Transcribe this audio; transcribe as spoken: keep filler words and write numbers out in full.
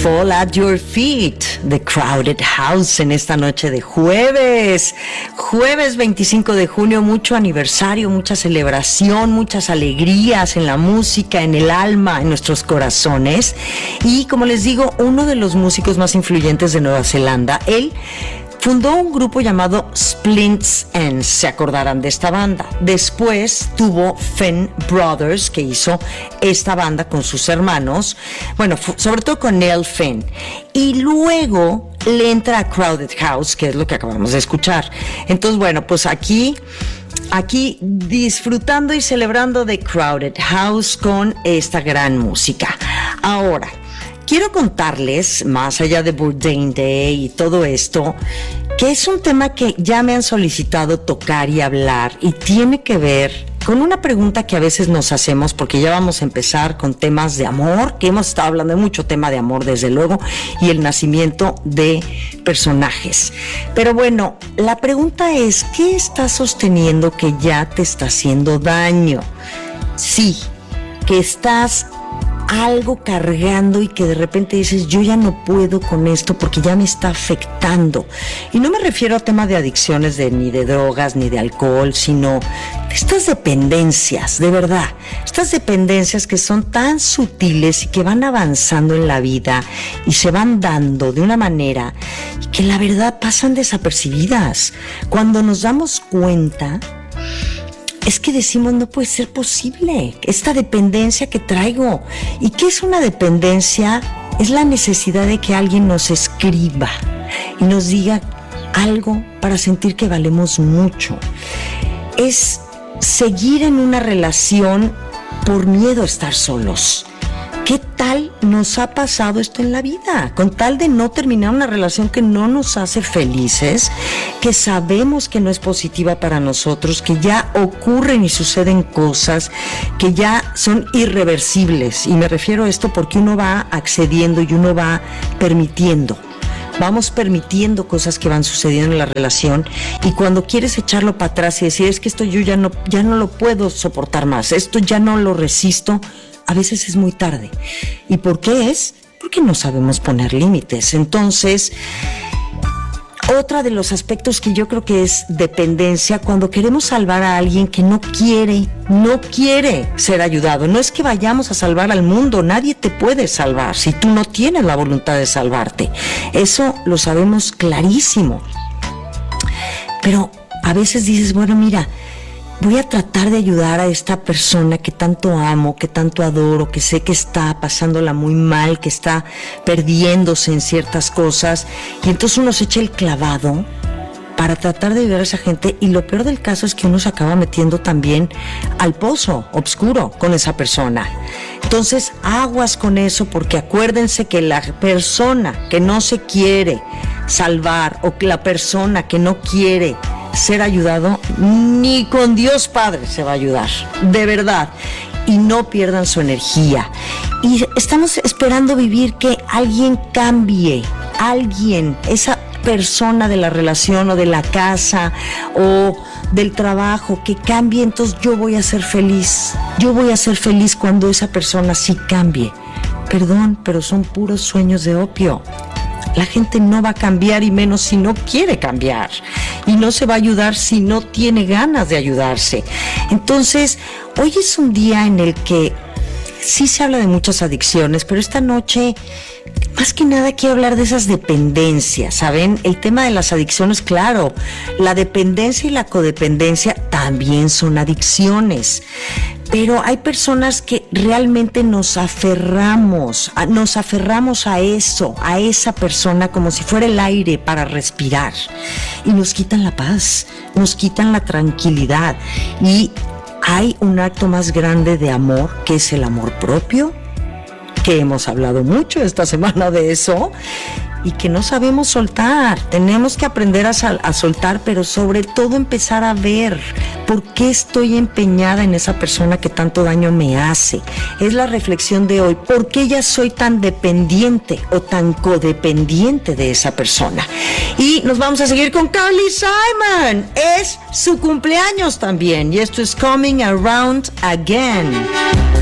Fall at Your Feet, The Crowded House, en esta noche de jueves, jueves veinticinco de junio, mucho aniversario, mucha celebración, muchas alegrías en la música, en el alma, en nuestros corazones. Y como les digo, uno de los músicos más influyentes de Nueva Zelanda, él fundó un grupo llamado Splint's Ends, se acordarán de esta banda. Después tuvo Fenn Brothers, que hizo esta banda con sus hermanos, bueno, sobre todo con Neil Fenn. Y luego le entra a Crowded House, que es lo que acabamos de escuchar. Entonces, bueno, pues aquí... Aquí disfrutando y celebrando de Crowded House con esta gran música. Ahora, quiero contarles, más allá de Bourdain Day y todo esto, que es un tema que ya me han solicitado tocar y hablar, y tiene que ver con una pregunta que a veces nos hacemos, porque ya vamos a empezar con temas de amor, que hemos estado hablando de mucho tema de amor, desde luego, y el nacimiento de personajes. Pero bueno, la pregunta es, ¿qué estás sosteniendo que ya te está haciendo daño? Sí, que estás algo cargando y que de repente dices, yo ya no puedo con esto porque ya me está afectando. Y no me refiero a tema de adicciones de, ni de drogas ni de alcohol, sino de estas dependencias, de verdad, estas dependencias que son tan sutiles y que van avanzando en la vida y se van dando de una manera y que la verdad pasan desapercibidas. Cuando nos damos cuenta, es que decimos, no puede ser posible esta dependencia que traigo. ¿Y qué es una dependencia? Es la necesidad de que alguien nos escriba y nos diga algo para sentir que valemos mucho. Es seguir en una relación por miedo a estar solos. ¿Qué tal nos ha pasado esto en la vida? Con tal de no terminar una relación que no nos hace felices, que sabemos que no es positiva para nosotros, que ya ocurren y suceden cosas que ya son irreversibles. Y me refiero a esto porque uno va accediendo y uno va permitiendo. Vamos permitiendo cosas que van sucediendo en la relación, y cuando quieres echarlo para atrás y decir, es que esto yo ya no, ya no lo puedo soportar más, esto ya no lo resisto, a veces es muy tarde. ¿Y por qué es? Porque no sabemos poner límites. Entonces, otro de los aspectos que yo creo que es dependencia, cuando queremos salvar a alguien que no quiere, no quiere ser ayudado. No es que vayamos a salvar al mundo, nadie te puede salvar si tú no tienes la voluntad de salvarte. Eso lo sabemos clarísimo. Pero a veces dices, bueno, mira, voy a tratar de ayudar a esta persona que tanto amo, que tanto adoro, que sé que está pasándola muy mal, que está perdiéndose en ciertas cosas, y entonces uno se echa el clavado para tratar de ayudar a esa gente, y lo peor del caso es que uno se acaba metiendo también al pozo oscuro con esa persona. Entonces, aguas con eso, porque acuérdense que la persona que no se quiere salvar, o que la persona que no quiere ser ayudado, ni con Dios Padre se va a ayudar, de verdad. Y no pierdan su energía. Y estamos esperando vivir que alguien cambie, alguien, esa persona de la relación o de la casa o del trabajo, que cambie. Entonces yo voy a ser feliz, yo voy a ser feliz cuando esa persona sí cambie. Perdón, pero son puros sueños de opio. La gente no va a cambiar, y menos si no quiere cambiar, y no se va a ayudar si no tiene ganas de ayudarse. Entonces, hoy es un día en el que sí se habla de muchas adicciones, pero esta noche, más que nada, quiero hablar de esas dependencias, ¿saben? El tema de las adicciones, claro, la dependencia y la codependencia también son adicciones. Pero hay personas que realmente nos aferramos, nos aferramos a eso, a esa persona como si fuera el aire para respirar, y nos quitan la paz, nos quitan la tranquilidad. Y hay un acto más grande de amor, que es el amor propio, que hemos hablado mucho esta semana de eso, y que no sabemos soltar. Tenemos que aprender a, sal- a soltar, pero sobre todo empezar a ver por qué estoy empeñada en esa persona que tanto daño me hace. Es la reflexión de hoy. ¿Por qué ya soy tan dependiente o tan codependiente de esa persona? Y nos vamos a seguir con Carly Simon. Es su cumpleaños también, y esto es Coming Around Again.